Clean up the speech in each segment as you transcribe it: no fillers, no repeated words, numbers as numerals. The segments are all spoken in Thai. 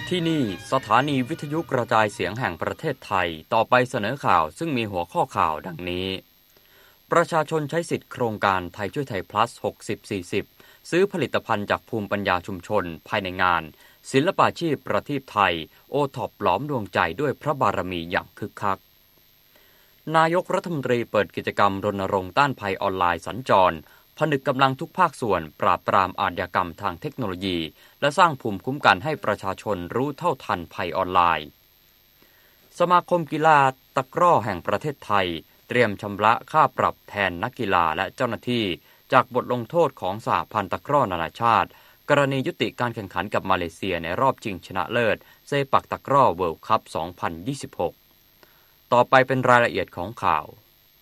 ที่นี่สถานีวิทยุกระจายเสียงแห่งประเทศไทยต่อไปเสนอข่าวซึ่งมีหัวข้อข่าวดังนี้ประชาชนใช้สิทธิโครงการไทยช่วยไทย plus 60-40 ซื้อผลิตภัณฑ์จากภูมิปัญญาชุมชนภายในงานศิลปาชีพประทีปไทยโอท็อปหลอมดวงใจด้วยพระบารมีอย่างคึกคักนายกรัฐมนตรีเปิดกิจกรรมรณรงค์ต้านภัยออนไลน์สัญจรผนึกกำลังทุกภาคส่วนปราบปรามอาชญากรรมทางเทคโนโลยีและสร้างภูมิคุ้มกันให้ประชาชนรู้เท่าทันภัยออนไลน์สมาคมกีฬาตะกร้อแห่งประเทศไทยเตรียมชำระค่าปรับแทนนักกีฬาและเจ้าหน้าที่จากบทลงโทษของสหพันธ์ตะกร้อนานาชาติกรณียุติการแข่งขันกับมาเลเซียในรอบชิงชนะเลิศเซปักตะกร้อเวิลด์คัพ 2026 ต่อไปเป็นรายละเอียดของข่าว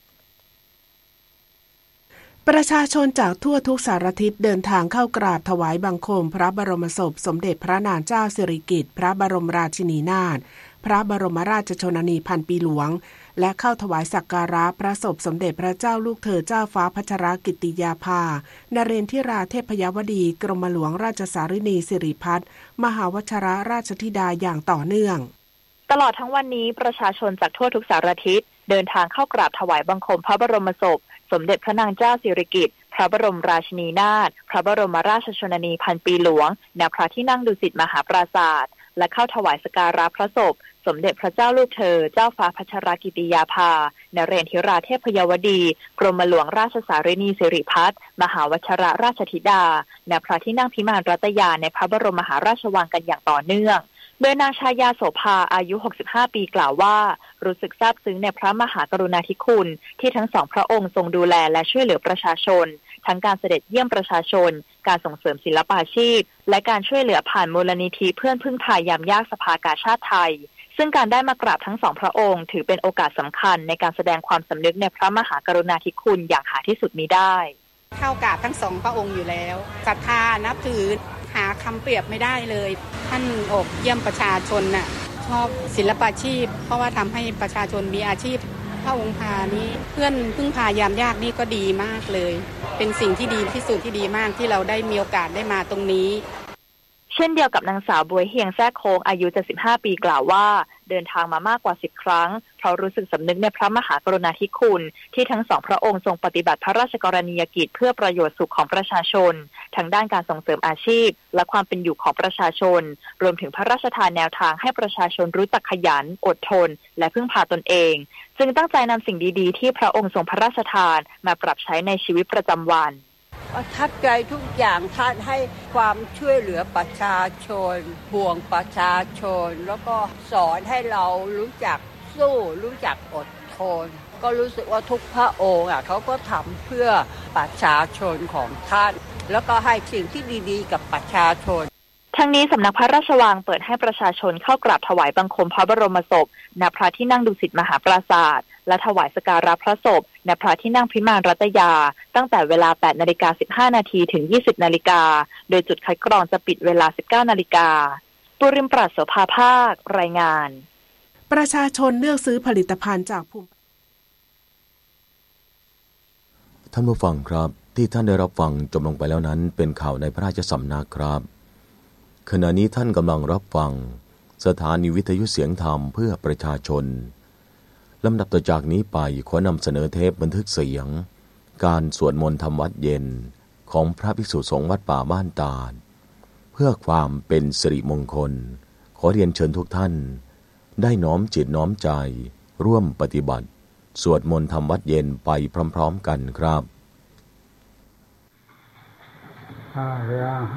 ประชาชนจากทั่วทุกสารทิศเดินทางเข้ากราบถวายบังคมพระบรมศพสมเด็จพระนางเจ้าสิริกิติ์พระบรมราชินีนาถพระบรมราชชนนีพันปีหลวงและเข้าถวายสักการะพระศพสมเด็จพระเจ้าลูกเธอเจ้าฟ้าพัชรกิติยาภานเรนทิราเทพยวดีกรมหลวงราชสารินีสิริพัฒน์มหาวชิรราชธิดาอย่างต่อเนื่องตลอดทั้งวันนี้ประชาชนจากทั่วทุกสารทิศเดินทางเข้ากราบถวายบังคมพระบรมศพสมเด็จพระนางเจ้าสิริกิติ์พระบรมราชินีนาถพระบรมราชชนนีพันปีหลวงณพระที่นั่งดุสิตมหาปราสาทและเข้าถวายสักการะพระศพสมเด็จพระเจ้าลูกเธอเจ้าฟ้าพัชรกิติยาภานเรนทิราเทพยวดีกรมหลวงราชสารินีสิริพัฒน์มหาวชิรราชธิดาณพระที่นั่งพิมานรัตยาในพระบรมมหาราชวังกันอย่างต่อเนื่องโดยนางชายาโสภาอายุ65ปีกล่าวว่ารู้สึกซาบซึ้งในพระมหากรุณาธิคุณที่ทั้งสองพระองค์ทรงดูแลและช่วยเหลือประชาชนทั้งการเสด็จเยี่ยมประชาชนการส่งเสริมศิลปาชีพและการช่วยเหลือผ่านมูลนิธิเพื่อนพึ่งพายามยากสภากาชาดไทยซึ่งการได้มากราบทั้งสองพระองค์ถือเป็นโอกาสสำคัญในการแสดงความสำนึกในพระมหากรุณาธิคุณอย่างหาที่สุดมิได้เข้ากราบทั้งสองพระองค์อยู่แล้วศรัทธานับถือหาคำเปรียบไม่ได้เลยท่านอบเยี่ยมประชาชนน่ะชอบศิลปาชีพเพราะว่าทำให้ประชาชนมีอาชีพพระองค์พานี้เพื่อนพึ่งพายามยากนี่ก็ดีมากเลยเป็นสิ่งที่ดีที่สุดที่ดีมากที่เราได้มีโอกาสได้มาตรงนี้เช่นเดียวกับนางสาวบัวเฮียงแซ่โค้งอายุ75ปีกล่าวว่าเดินทางมามากกว่า10ครั้งเพราะรู้สึกสำนึกในพระมหากรุณาธิคุณที่ทั้งสองพระองค์ทรงปฏิบัติพระราชกรณียกิจเพื่อประโยชน์สุขของประชาชนทั้งด้านการส่งเสริมอาชีพและความเป็นอยู่ของประชาชนรวมถึงพระราชทานแนวทางให้ประชาชนรู้จักขยันอดทนและพึ่งพาตนเองจึงตั้งใจนำสิ่งดีๆที่พระองค์ทรงพระราชทานมาปรับใช้ในชีวิตประจำวันประทับใจทุกอย่างท่านให้ความช่วยเหลือประชาชนห่วงประชาชนแล้วก็สอนให้เรารู้จักสู้รู้จักอดทนก็รู้สึกว่าทุกพระองค์เขาก็ทำเพื่อประชาชนของท่านแล้วก็ให้สิ่งที่ดีๆกับประชาชนทั้งนี้สำนักพระราชวังเปิดให้ประชาชนเข้ากราบถวายบังคมพระบรมศพณพระที่นั่งดุสิตมหาปราสาทและถวายสักการะพระศพณพระที่นั่งพิมานรัตยาตั้งแต่เวลา 8:15 น.ถึง 20:00 น.โดยจุดคัดกรองจะปิดเวลา 19:00 น.ปุริมปราศโสภาภาครายงานประชาชนเลือกซื้อผลิตภัณฑ์จากภูมิท่านผู้ฟังครับที่ท่านได้รับฟังจบลงไปแล้วนั้นเป็นข่าวในพระราชสำนักครับขณะนี้ท่านกำลังรับฟังสถานีวิทยุเสียงธรรมเพื่อประชาชนลำดับต่อจากนี้ไปขอนำเสนอเทปบันทึกเสียงการสวดมนต์ทำวัดเย็นของพระภิกษุสงฆ์วัดป่าบ้านตาดเพื่อความเป็นสิริมงคลขอเรียนเชิญทุกท่านได้น้อมจิตน้อมใจร่วมปฏิบัติสวดมนต์ทำวัดเย็นไปพร้อมๆกันครับ